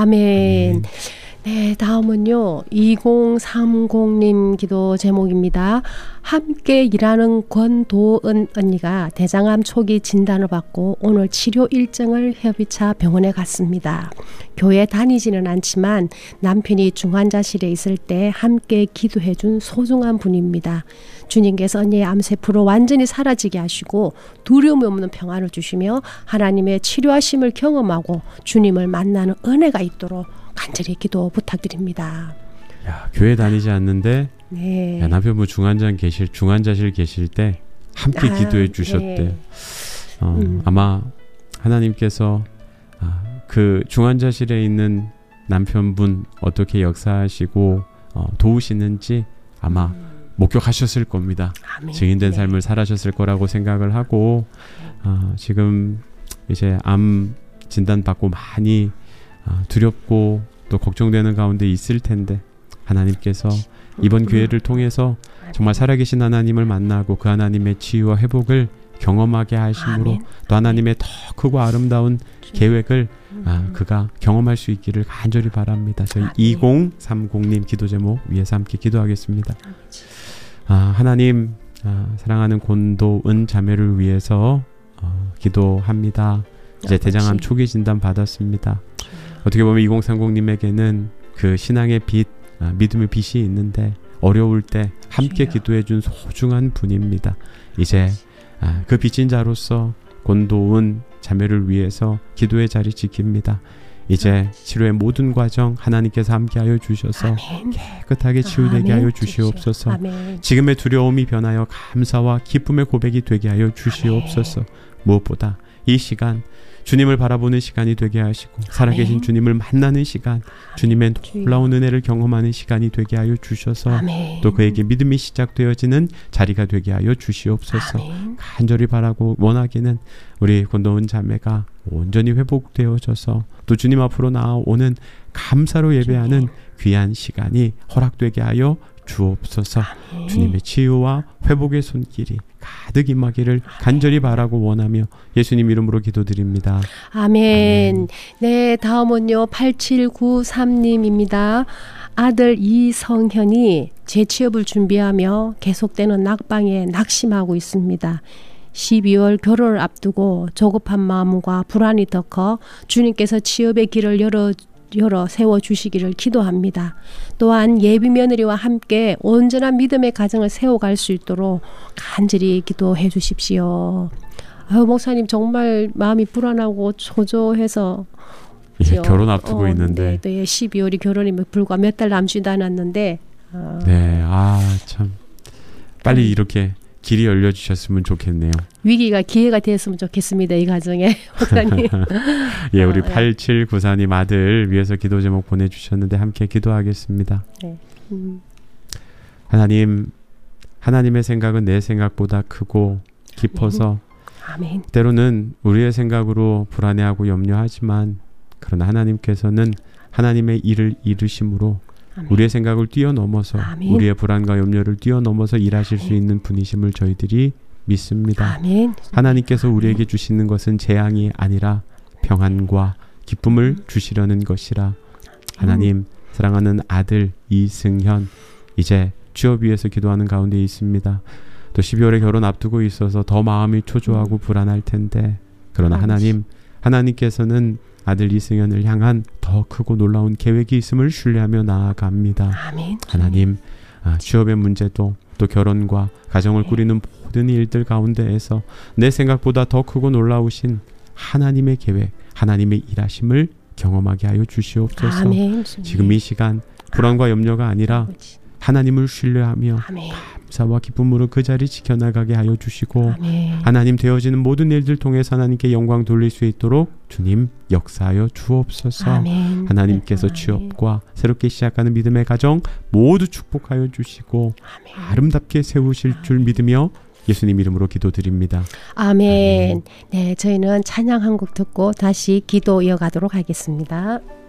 아멘. 네, 다음은요. 2030님 기도 제목입니다. 함께 일하는 권도은 언니가 대장암 초기 진단을 받고 오늘 치료 일정을 협의차 병원에 갔습니다. 교회 다니지는 않지만 남편이 중환자실에 있을 때 함께 기도해준 소중한 분입니다. 주님께서 언니의 암세포를 완전히 사라지게 하시고 두려움이 없는 평안을 주시며 하나님의 치료하심을 경험하고 주님을 만나는 은혜가 있도록 간절히 기도 부탁드립니다. 야, 교회 다니지 않는데 네. 야, 남편분 중환자실 계실 때 함께 기도해 주셨대. 네. 아마 하나님께서 그 중환자실에 있는 남편분 어떻게 역사하시고 도우시는지 아마 목격하셨을 겁니다. 아멘. 증인된 네. 삶을 살아셨을 거라고 생각을 하고 지금 이제 암 진단 받고 많이 두렵고 또 걱정되는 가운데 있을 텐데 하나님께서 이번 기회를 통해서 정말 살아계신 하나님을 만나고 그 하나님의 치유와 회복을 경험하게 하심으로 아멘. 또 하나님의 더 크고 아름다운 계획을 그가 경험할 수 있기를 간절히 바랍니다. 저희 아멘. 2030님 기도 제목 위에서 함께 기도하겠습니다. 하나님 사랑하는 권도은 자매를 위해서 기도합니다. 이제 대장암 초기 진단 받았습니다. 어떻게 보면 2030님에게는 그 신앙의 빛, 믿음의 빛이 있는데 어려울 때 함께 기도해준 소중한 분입니다. 이제 그 빚진 자로서 권도은 자매를 위해서 기도의 자리 지킵니다. 이제 치료의 모든 과정 하나님께서 함께하여 주셔서 아멘. 깨끗하게 치유되게 하여 주시옵소서. 아멘. 지금의 두려움이 변하여 감사와 기쁨의 고백이 되게 하여 주시옵소서. 무엇보다 이 시간 주님을 바라보는 시간이 되게 하시고 살아계신 주님을 만나는 시간, 주님의 놀라운 은혜를 경험하는 시간이 되게 하여 주셔서 아멘. 또 그에게 믿음이 시작되어지는 자리가 되게 하여 주시옵소서. 아멘. 간절히 바라고 원하기는 우리 권도은 자매가 온전히 회복되어져서 또 주님 앞으로 나아오는 감사로 예배하는 귀한 시간이 허락되게 하여 주옵소서. 아멘. 주님의 치유와 회복의 손길이 가득 임하기를 간절히 바라고 원하며 예수님 이름으로 기도드립니다. 아멘. 네, 다음은요 8793님입니다. 아들 이성현이 재취업을 준비하며 계속되는 낙방에 낙심하고 있습니다. 12월 결혼을 앞두고 조급한 마음과 불안이 더 커 주님께서 취업의 길을 열어 세워주시기를 기도합니다. 또한 예비 며느리와 함께 온전한 믿음의 가정을 세워갈 수 있도록 간절히 기도해 주십시오. 목사님 정말 마음이 불안하고 초조해서 결혼 앞두고 있는데 네, 12월이 결혼이 불과 몇 달 남지도 않았는데 네, 참 빨리 이렇게 길이 열려주셨으면 좋겠네요. 위기가 기회가 됐으면 좋겠습니다. 이 가정에. 목사님. 예, 우리 8794님 아들 위해서 기도 제목 보내주셨는데 함께 기도하겠습니다. 네. 하나님의 생각은 내 생각보다 크고 깊어서 아멘. 때로는 우리의 생각으로 불안해하고 염려하지만 그러나 하나님께서는 하나님의 일을 이루심으로 아멘. 우리의 생각을 뛰어넘어서 아멘. 우리의 불안과 염려를 뛰어넘어서 일하실 아멘. 수 있는 분이심을 저희들이 믿습니다. 아멘. 하나님께서 우리에게 주시는 것은 재앙이 아니라 평안과 기쁨을 주시려는 것이라. 하나님 사랑하는 아들 이승현 이제 취업 위해서 기도하는 가운데 있습니다. 또 12월에 결혼 앞두고 있어서 더 마음이 초조하고 불안할 텐데 그러나 하나님께서는 아들 이승현을 향한 더 크고 놀라운 계획이 있음을 신뢰하며 나아갑니다. 아멘. 하나님 취업의 문제도 또 결혼과 가정을 꾸리는 모든 일들 가운데에서 내 생각보다 더 크고 놀라우신 하나님의 계획, 하나님의 일하심을 경험하게 하여 주시옵소서. 아멘. 지금 이 시간 불안과 염려가 아니라 하나님을 신뢰하며 아멘. 감사와 기쁨으로 그 자리 지켜나가게 하여 주시고 아멘. 하나님 되어지는 모든 일들 통해서 하나님께 영광 돌릴 수 있도록 주님 역사하여 주옵소서. 아멘. 하나님께서 취업과 새롭게 시작하는 믿음의 가정 모두 축복하여 주시고 아멘. 아름답게 세우실 줄 믿으며 예수님 이름으로 기도드립니다. 아멘. 네, 저희는 찬양 한 곡 듣고 다시 기도 이어가도록 하겠습니다.